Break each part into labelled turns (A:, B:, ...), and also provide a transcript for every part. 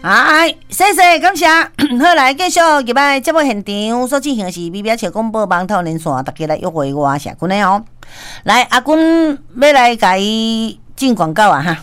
A: 谢谢感谢。好来，继续入来节目现场所进行的是美美笑广播网透连线，大家来约会我社群的哦。来，阿君要来甲伊进广告啊哈。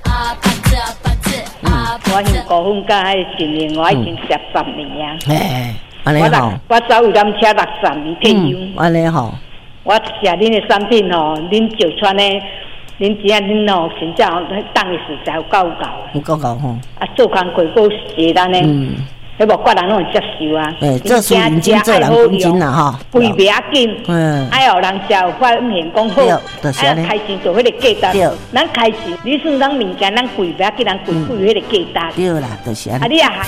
B: 我姓高凤甲迄新年，我已经10年啊。
A: 安尼吼，
B: 我走有辆车60年退休。
A: 安尼吼，
B: 我食恁的产品吼，恁石川的。恁只啊，恁哦，真正当的食材有够
A: 有够吼。
B: 啊，做工过够适当呢。迄无各人拢会接受啊。
A: 做事认真，做人认真啦吼。
B: 肥袂要紧，爱有人食有发现讲好，爱开钱做迄个价值。咱开钱，你算咱物件，咱贵袂要紧，咱贵迄个价值。
A: 对啦，就是安尼。
B: 啊，你啊，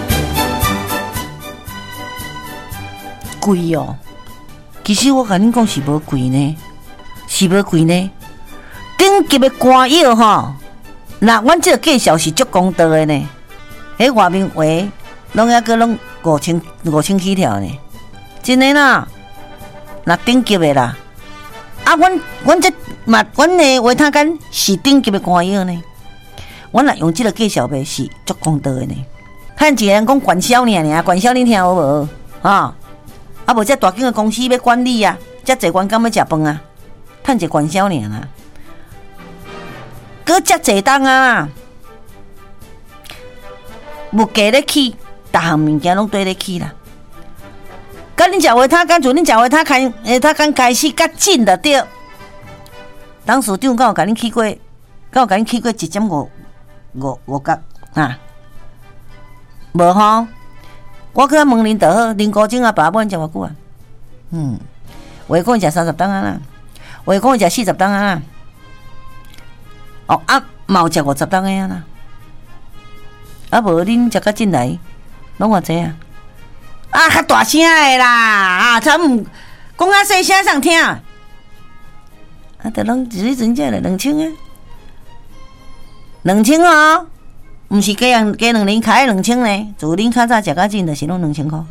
A: 贵哦。其实我甲恁讲是无贵呢，是无贵呢。顶级的歌谣吼，那阮这个介绍是足公道的呢。迄外面话，拢还阁拢5000起跳呢，真的啦。那顶级的啦，啊，阮这嘛，阮的话他干是顶级的歌谣呢。阮若用这个介绍呗，是足公道的呢。看一个人讲传销尔，传销你听有无？啊无这大间的公司要管理啊，遮济员工要食饭啊，趁一个传销尔啦。搁遮济档啊，物价咧起，逐项物件拢对咧起啦。甲恁食话他干，就恁食话他开始较紧的对。当时长敢有甲恁起过1.5角啊？无吼，我搁问恁就好，恁高钟啊爸母食偌久啊？话讲食30档啊啦，话讲食40档啊啦。哦嘛有食50档的啊啦，无恁食较进来，拢偌济啊？较大声的啦，才唔讲较细声上听，就拢一阵才来2000啊，2000哦，毋是加2年开2000呢，自恁较早食较进，就是拢2000块。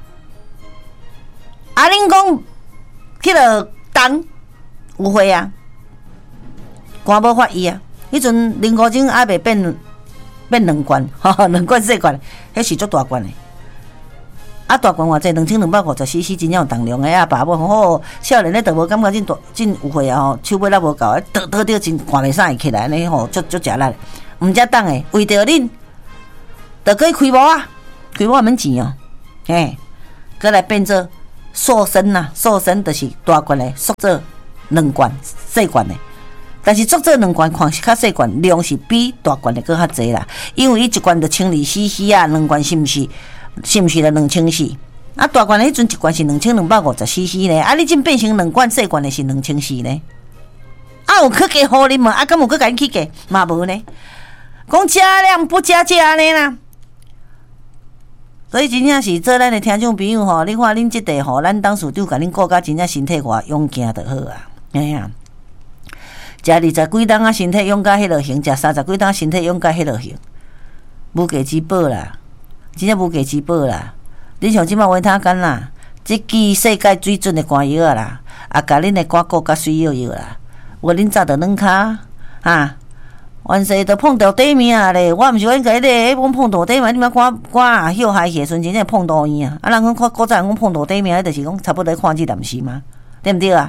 A: 恁讲迄落档有货啊？官无法医啊！迄阵零高钟还袂变2罐，2罐4罐，迄是足大罐的。大罐偌济2250cc，真正有重量的啊！爸母吼，少年咧都无感觉真有货啊！吼，手尾也无够，倒着真看袂啥会起来呢？吼，足食力，毋食当的，为着恁，就可以开模啊！开模免钱哦，搁来变做塑身呐，塑身就是大罐的，缩做2罐细罐的。但是做这2罐看是较细罐，量是比大罐的搁较济啦。因为伊1罐就1200cc啊，2罐是毋是了2000cc？大罐的迄阵1罐是2250cc 呢，你真变成2罐细罐的是2400呢？有去加互你嘛？敢有去甲你去加？嘛无呢？讲加量不加价呢啦。所以真正是做咱的听众朋友吼，你看恁即地吼，咱董事长甲恁顾甲真正身体偌勇健就好啊，食20几档啊，身体勇甲迄落型；食30几档，身体勇甲迄落型。无价之宝啦，真正无价之宝啦！恁像即摆话他干啦，即支世界水准的歌药啊啦，甲恁的歌顾甲水药啦。我恁早着软骹完事着碰到底面啊咧！我毋是讲甲迄个碰到底面，你妈歌啊休嗨起时阵，真正碰到伊啊！人讲古早人讲碰到底面，迄就是讲差不多看即淡是吗？对毋对啊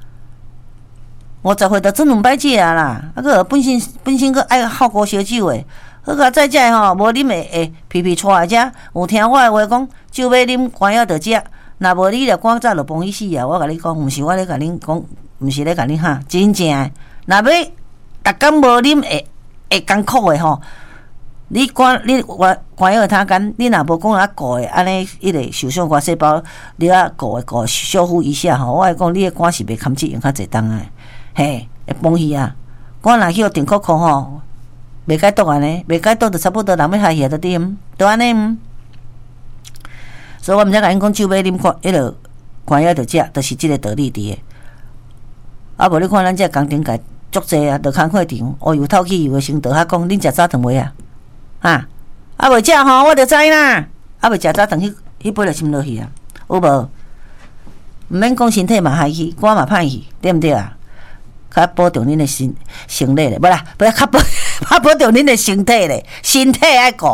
A: ？50岁就做2摆酒啊啦，个本身个爱好高烧酒诶，好个再食吼，无啉会皮皮带遮，有听我诶话讲，酒要啉，肝要着食，若无你着肝早着崩去死啊！我甲你讲，毋是我咧甲恁讲，毋是咧甲恁哈，真正诶，若要逐工无啉会艰苦诶吼，你肝要他干，你若无讲啊顾诶，安尼迄个受伤肝细胞，你啊顾修复一下吼，我来讲，你诶肝是袂堪即用较济当诶。会崩去啊！我若去定扣吼，袂解毒安尼，袂解毒就差不多人要下去就点，就安尼。所以我毋才甲因讲，酒要啉，迄落肝药着食，就是即个道理伫诶。无你看咱这工程界足济啊，着工课场，又透气又会先倒遐讲，恁食早顿未啊？未食吼，我着知啦。未食早顿，迄杯就浸落去啊，有无？毋免讲身体嘛害去，肝嘛歹去，对毋对啊？较保重恁的身体咧，无啦，不要较保重恁的身体咧，身体爱顾，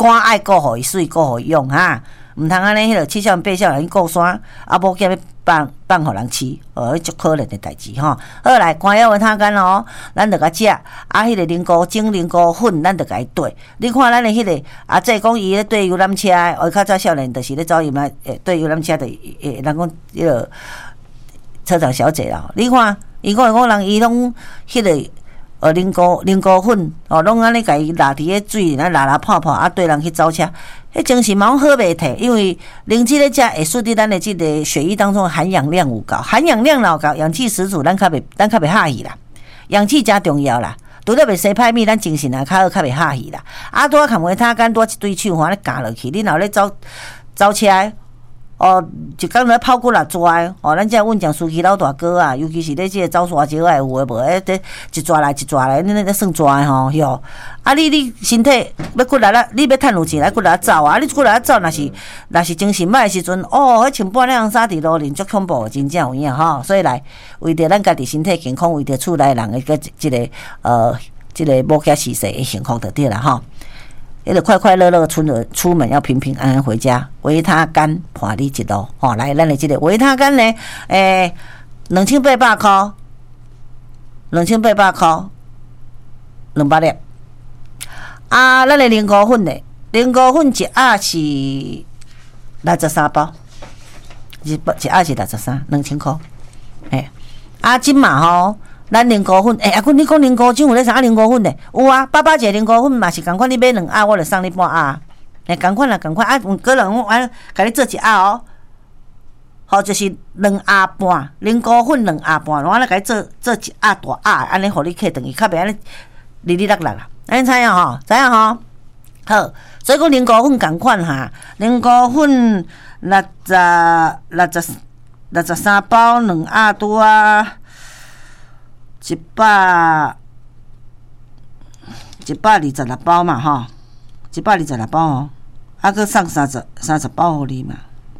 A: 肝爱顾互伊水，顾互伊用哈，毋通安尼迄个七少八少人去顾山，啊无惊要放互人饲，足可怜的代志吼。好来，肝药维他干哦，咱着甲食，啊，迄个菱膏精、菱膏粉，咱着甲伊兑。你看咱的迄个啊，即讲伊咧对游览车，较早少年就是咧走游览，对游览车的，人讲迄个车长小姐啦。你看，伊讲人伊拢迄个菱膏粉，拢安尼甲伊拉伫个水，拉泡泡，啊，对人去走车。迄精神嘛好袂摕，因为灵气咧食会使伫咱的即个血液当中含氧量有够，含氧量老高，氧气十足，咱较袂哈气啦。氧气真重要啦，除了袂生歹物，咱精神也较好，较袂哈气啦。啊，拄啊看维他干，拄一堆手环咧夹落去，你若咧走车的。一工咧跑过来抓的，咱遮稳讲司机老大哥啊，尤其是咧即个走沙石啊，有诶无？这一抓来一抓来，你咧算抓的吼，哟！啊，你身体要过来啦，你要趁有钱来过来走啊！你过来走，若是精神歹的时阵，迄穿半领衫伫路面足恐怖，真正有影吼。所以来为着咱家己身体健康，为着厝内人诶个即个无惊死世的幸福就对啦吼。迄个快快乐乐出门，要平平安安回家。维他干伴你一路，来，咱的这个维他干呢，2800块，2800块，200粒。啊，咱的菱膏粉呢，菱膏粉一盒是63包，一盒是63，2000块。啊，今嘛吼。咱菱膏粉，阿姑你讲菱膏精有咧啥菱膏粉咧？有啊，8一个菱膏粉嘛是共款，你买2盒，我就送你半盒。共款啦，共款啊，个人我甲你做一盒哦，好就是2盒半，菱膏粉2盒半，我来甲你做一盒大盒，安尼互你客等于较袂安尼哩啦啦，安尼知影吼？知影吼？好，所以讲菱膏粉共款哈，菱膏粉63包2盒拄啊。126包嘛吼，126包哦，啊，佮送30包互你嘛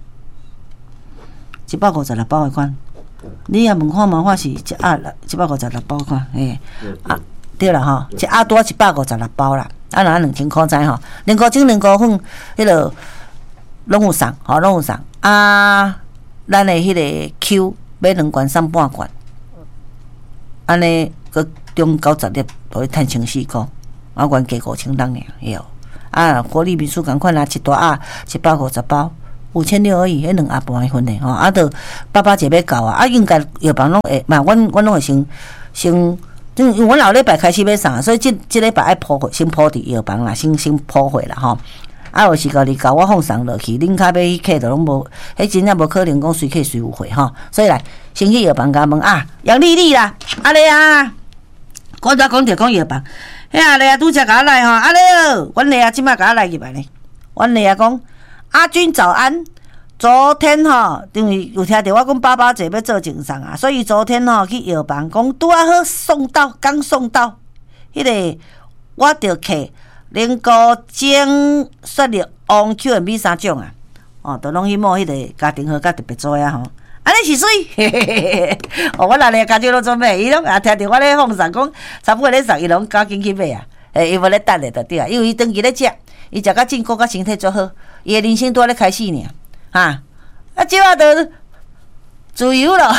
A: ，156包的款，你也问看嘛，我是一盒156包款，啊，对啦吼，一盒多156包啦，啊，若2000块知吼，菱膏精、菱膏粉，迄落拢有送，拢有送，啊，咱的迄个 Q 买2罐送半罐。安尼，佮中90粒，互你趁1400块，啊，原价5000当尔，哟。啊，国立民宿共款啦，一大盒150包，5600而已，迄2盒半份的吼，啊，都800一要到啊，啊，应该药房拢会，嘛，阮拢会先，因为阮后礼拜开始要送，所以即礼拜爱铺货，先铺伫药房啦，先铺货啦吼。啊，有时甲你甲我放送落去，恁较要去客就拢无，迄真正无可能讲随客随有货吼。所以来，先去药房甲问啊，杨丽丽啦，阿丽啊，我拄讲着讲药房，迄阿丽啊拄则甲我来吼，阿丽哦，阮丽啊即摆甲我来入来呢，阮丽啊讲，阿君早安，昨天吼，因为有听着我讲爸爸姐要做精送啊，所以昨天吼去药房讲拄啊好送到，刚送到，迄个我着客。菱膏精、雪绿、王 Q&B 3种啊，都拢去摸迄个家庭号甲特别做啊吼，安尼是水，我内底家姐拢做买，伊拢也听着我咧放送讲，差不多咧送，伊拢赶紧去买啊，伊无咧等咧就对啊，因为伊长期咧食，伊食甲进骨甲身体足好，伊的人生拄咧开始呢，啊，即摆都自由咯。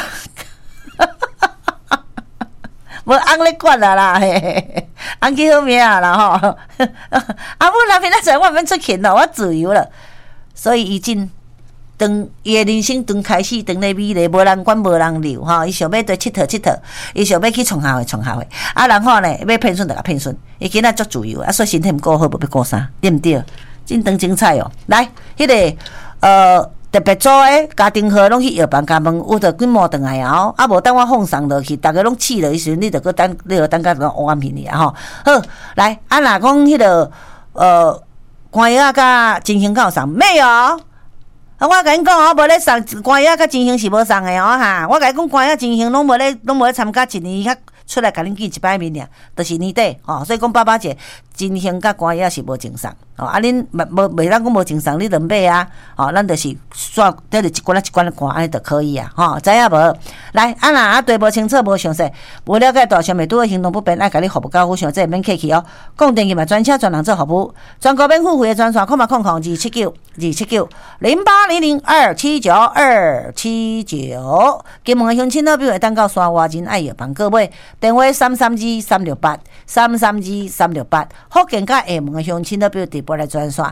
A: 无翁咧管啦，翁去好命啊啦吼！啊，母那边那在我免出钱咯，我自由了。所以伊真当伊的人生当开始，当咧美丽，无人管，无人留吼。伊想要对佚佗，伊想要去创校会。啊，然后呢，要骗孙就甲骗孙，伊今仔足自由，啊，所以身体毋顾好，无要顾啥，对毋对？真当精彩哦！来，迄个特别组诶，家庭号拢去药房甲问，有着几毛顿来啊？啊，无等我放送落去，逐个拢试落，时阵你着搁等，你着等甲安片去啊吼。好，来，啊，若讲迄个肝药甲金星有送没有？啊，我甲恁讲哦，无咧送肝药甲金星是无送诶哦哈。我甲你讲肝药金星拢无咧参加一年遐出来甲恁见一摆面尔，就是年底吼。所以讲爸爸节真凶甲官也是无正常哦。啊，恁袂当讲无正常，你著买啊。哦，咱就是刷，得着一关一关的看，安尼就可以啊。吼，知影无？来，啊若对无清楚、无详细、无了解大小妹拄个行动不便，爱甲你服务较好，想这免客气哦。讲电话嘛，专车专人做服务，全国免付费的专线，0800279279279。金门的乡亲老表会当到山外人爱药房购买，电话332-368，332-368。福建甲厦门的乡亲老表直播来专线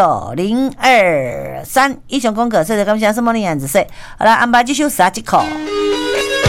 A: 6666-023，6666-023。以上讲过，谢谢感谢什么的样子说，好了，安排这首啥一口。